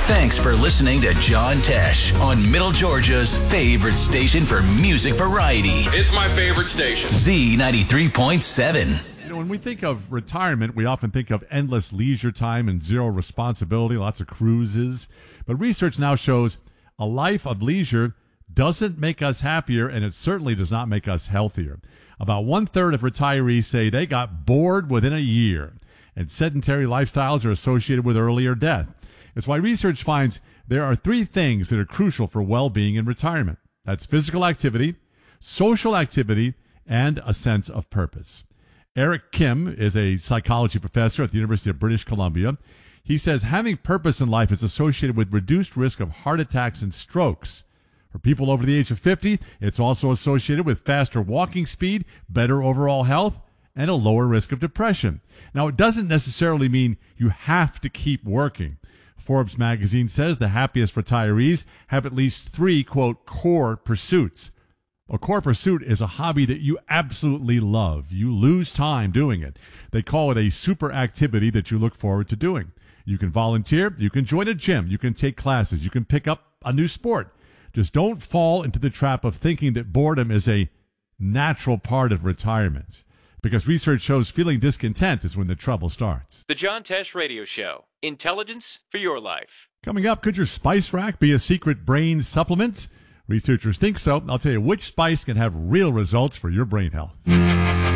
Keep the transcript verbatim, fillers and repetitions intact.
Thanks for listening to John Tesh on Middle Georgia's favorite station for music variety. It's my favorite station. Z ninety-three point seven. You know, when we think of retirement, we often think of endless leisure time and zero responsibility, lots of cruises. But research now shows a life of leisure doesn't make us happier, and it certainly does not make us healthier. About one-third of retirees say they got bored within a year, and sedentary lifestyles are associated with earlier death. It's why research finds there are three things that are crucial for well-being in retirement. That's physical activity, social activity, and a sense of purpose. Eric Kim is a psychology professor at the University of British Columbia. He says having purpose in life is associated with reduced risk of heart attacks and strokes. For people over the age of fifty, it's also associated with faster walking speed, better overall health, and a lower risk of depression. Now, it doesn't necessarily mean you have to keep working. Forbes magazine says the happiest retirees have at least three, quote, core pursuits. A core pursuit is a hobby that you absolutely love. You lose time doing it. They call it a super activity that you look forward to doing. You can volunteer, you can join a gym, you can take classes, you can pick up a new sport. Just don't fall into the trap of thinking that boredom is a natural part of retirement, because research shows feeling discontent is when the trouble starts. The John Tesh Radio Show. Intelligence for your life. Coming up, could your spice rack be a secret brain supplement? Researchers think so. I'll tell you which spice can have real results for your brain health.